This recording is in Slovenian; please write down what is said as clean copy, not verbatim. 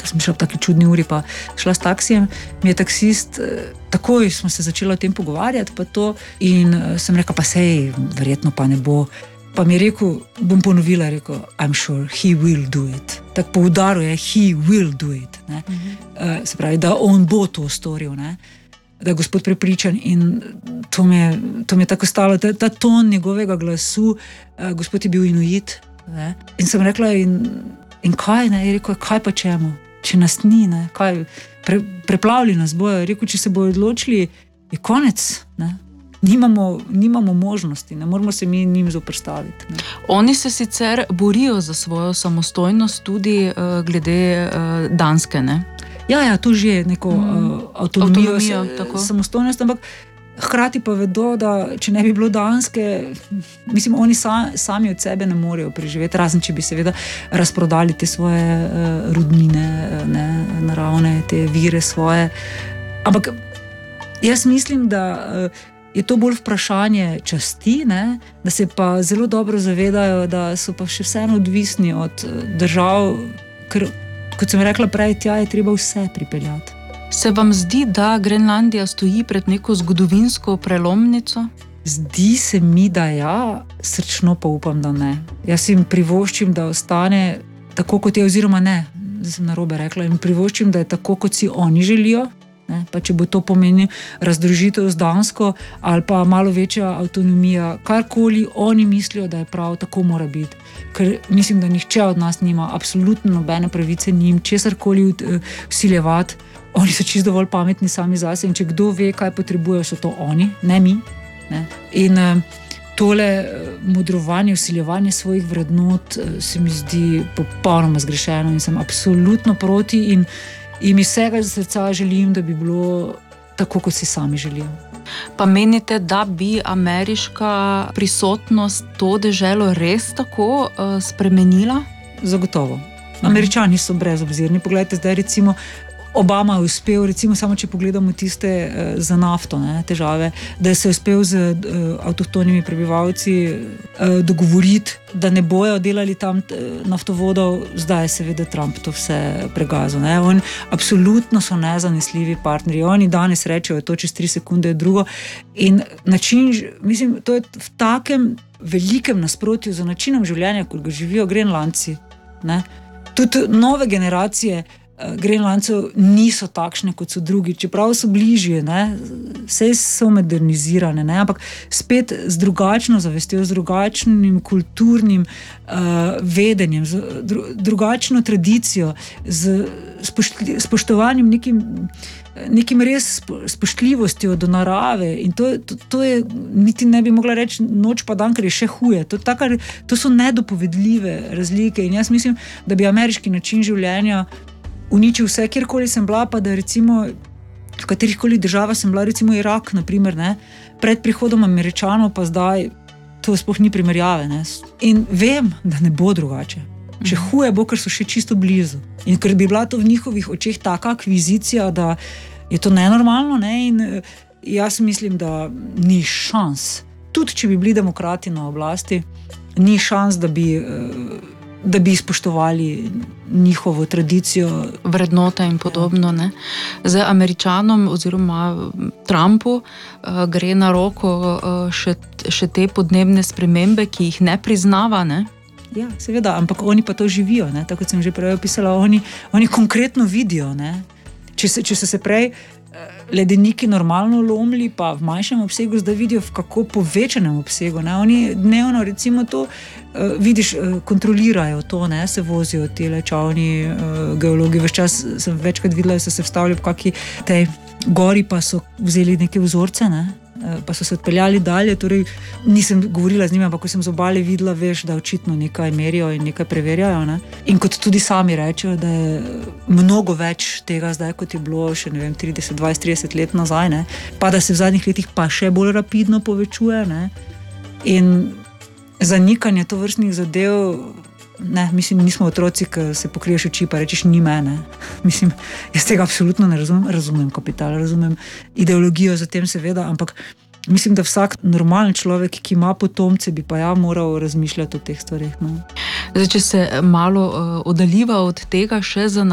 da sem šla v taki čudni uri, pa šla s taksijem, mi je taksist, takoj smo se začeli o tem pogovarjati, pa to, in sem rekla, pa sej, verjetno pa ne bo. Pa mi je rekel, bom ponovila, rekel, I'm sure he will do it. Tako poudaril je, he will do it. Ne? Se pravi, da on bo to storil, ne? Da je gospod prepričan, in to mi je tako stalo, ta ton njegovega glasu, gospod je bil inuit, ne? In sem rekla, in kaj, ne? Je rekel, kaj pa čemu? Če nas ni, ne? Kaj, preplavili nas bojo. Je rekel, če se bojo odločili, je konec, ne? Nimamo možnosti, ne moramo se mi njim zoperstaviti. Ne. Oni se sicer borijo za svojo samostojnost tudi glede Danske, ne? Ja, to že je neko avtonomijo, samostojnost, ampak hkrati pa vedo, da če ne bi bilo Danske, mislim, oni sami od sebe ne morejo preživeti, razen če bi seveda razprodali te svoje rudnine, ne, naravne, te vire svoje. Ampak jaz mislim, da je to bolj vprašanje časti, ne? Da se pa zelo dobro zavedajo, da so pa še vseeno odvisni od držav, ker, kot sem rekla prej, tja je treba vse pripeljati. Se vam zdi, da Grenlandija stoji pred neko zgodovinsko prelomnico? Zdi se mi, da ja, srčno pa upam, da ne. Jaz jim privoščim, da ostane tako, kot je, oziroma ne, zdaj sem narobe rekla, jim privoščim, da je tako, kot si oni želijo, ne? Pa če bo to pomeni razdružitev z Dansko ali pa malo večja avtonomija, karkoli oni mislijo, da je prav, tako mora biti. Ker mislim, da nihče od nas nima absolutno nobene pravice njim česarkoli vsiljevati. Oni so čisto dovolj pametni sami zase, in če kdo ve, kaj potrebujejo, so to oni, ne mi. Ne? In tole modrovanje, vsiljevanje svojih vrednot se mi zdi popolnoma zgrešeno in sem absolutno proti, in iz vsega srca želim, da bi bilo tako, kot si sami želijo. Pa menite, da bi ameriška prisotnost to deželo res tako spremenila? Zagotovo. Američani so brezobzirni. Poglejte, zdaj recimo Obama je uspel, recimo samo če pogledamo tiste za nafto, ne, težave, da se je uspel z avtohtonimi prebivalci dogovoriti, da ne bojo delali tam naftovodov. Zdaj je seveda Trump to vse pregazil. Ne. On absolutno so nezanesljivi partnerji. Oni danes rečejo, to čez 3 sekunde je drugo. In način, mislim, to je v takem velikem nasprotju z načinom življenja, kot ga živijo Grenlandci. Ne. Tudi nove generacije Grenlandcev niso takšne, kot so drugi, čeprav so bližje, ne, vse so modernizirane, ne, ampak spet z drugačno zavestjo, z drugačnim kulturnim vedenjem, z drugačno tradicijo, z spoštovanjem nekim res spoštljivostjo do narave, in to je, niti ne bi mogla reči noč pa dan, ker je še huje. To so nedopovedljive razlike, in jaz mislim, da bi ameriški način življenja uničil vse, kjerkoli sem bila, pa da recimo v katerihkoli državah sem bila, recimo Irak, naprimer, ne, pred prihodom Američanov, pa zdaj to sploh ni primerjave, ne. In vem, da ne bo drugače. Še huje bo, ker so še čisto blizu. In ker bi bila to v njihovih očeh taka akvizicija, da je to nenormalno, ne, in jaz mislim, da ni šans. Tudi, če bi bili demokrati na oblasti, ni šans, da bi spoštovali njihovo tradicijo. Vrednote in podobno, ne. Zdaj Američanom oziroma Trumpu gre na roko še te podnebne spremembe, ki jih ne priznava, ne. Ja, seveda, ampak oni pa to živijo, ne, tako kot sem že prej opisala, oni konkretno vidijo, ne. Če so se prej ledeniki normalno lomili, pa v manjšem obsegu, zdaj vidijo v kako povečanem obsegu, ne. Oni dnevno, recimo to, vidiš, kontrolirajo to, ne, se vozijo tele čavni geologi. Ves čas sem večkrat videla, da so se vstavili v kaki tej gori, pa so vzeli neke vzorce, ne, pa so se odpeljali dalje, torej nisem govorila z njimi, ampak ko sem z obale videla, veš, da očitno nekaj merijo in nekaj preverjajo, ne. In kot tudi sami rečejo, da je mnogo več tega zdaj, kot je bilo še, ne vem, 30, 20, 30 let nazaj, ne, pa da se v zadnjih letih pa še bolj rapidno povečuje, ne. In zanikanje tovrstnih zadev, ne, mislim, nismo otroci, ki se pokriješ oči pa rečeš ni mene. Mislim, jaz tega absolutno ne razumem kapital, razumem ideologijo za tem seveda, ampak mislim, da vsak normalen človek, ki ima potomce, bi pa ja moral razmišljati o teh stvareh. No. Zdaj, če se malo oddaljiva od tega še za